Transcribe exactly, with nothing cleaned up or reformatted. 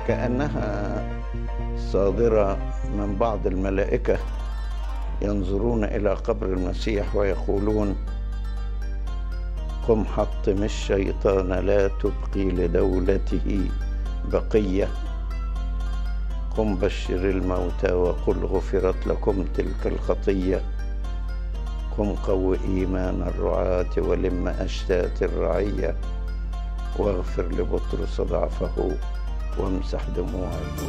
كأنها صادرة من بعض الملائكة ينظرون إلى قبر المسيح ويقولون: قم حطم الشيطان لا تبقي لدولته بقية، قم بشر الموتى وقل غفرت لكم تلك الخطية، قم قو إيمان الرعاة ولم أشتات الرعية، واغفر لبطرس ضعفه وامسح دموع